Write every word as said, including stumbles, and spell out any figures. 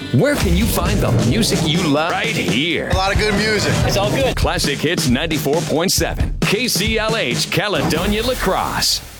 Where can you find the music you love? Right here. A lot of good music. It's all good. Classic Hits ninety-four point seven. K C L H, Caledonia La Crosse.